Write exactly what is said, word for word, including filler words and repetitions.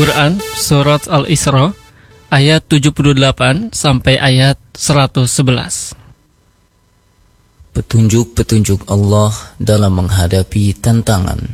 Al-Quran Surat Al-Isra ayat tujuh puluh delapan sampai ayat seratus sebelas. Petunjuk-petunjuk Allah dalam menghadapi tantangan.